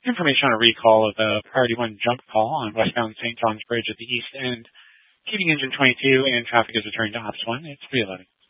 Information on a recall of the Priority 1 jump call on westbound St. John's Bridge at the east end. Keeping engine 22 and traffic is returning to Ops 1. It's 311.